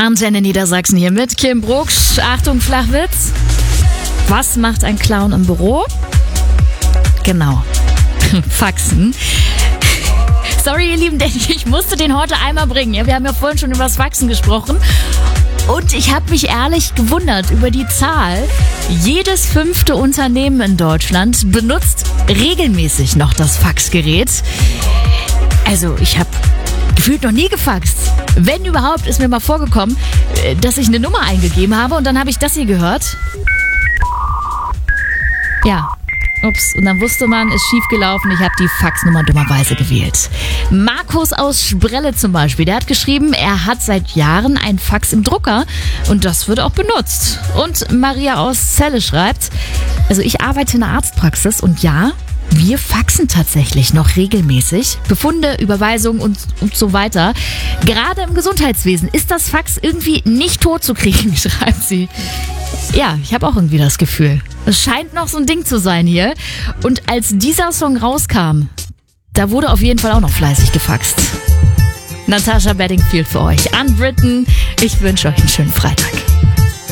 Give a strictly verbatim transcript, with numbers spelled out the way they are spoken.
Antenne Niedersachsen hier mit Kim Brucksch. Achtung, Flachwitz. Was macht ein Clown im Büro? Genau. Faxen. Sorry, ihr Lieben, denn ich musste den heute einmal bringen. Ja, wir haben ja vorhin schon über das Faxen gesprochen. Und ich habe mich ehrlich gewundert über die Zahl. Jedes fünfte Unternehmen in Deutschland benutzt regelmäßig noch das Faxgerät. Also ich habe gefühlt noch nie gefaxt. Wenn überhaupt, ist mir mal vorgekommen, dass ich eine Nummer eingegeben habe und dann habe ich das hier gehört. Ja. Ups, und dann wusste man, ist schief gelaufen, ich habe die Faxnummer dummerweise gewählt. Markus aus Sprelle zum Beispiel, der hat geschrieben, er hat seit Jahren ein Fax im Drucker und das wird auch benutzt. Und Maria aus Celle schreibt, also ich arbeite in einer Arztpraxis und ja, wir faxen tatsächlich noch regelmäßig. Befunde, Überweisungen und, und so weiter. Gerade im Gesundheitswesen ist das Fax irgendwie nicht tot zu kriegen, schreibt sie. Ja, ich habe auch irgendwie das Gefühl. Es scheint noch so ein Ding zu sein hier. Und als dieser Song rauskam, da wurde auf jeden Fall auch noch fleißig gefaxt. Natasha Bedingfield für euch. Unwritten. Ich wünsche euch einen schönen Freitag.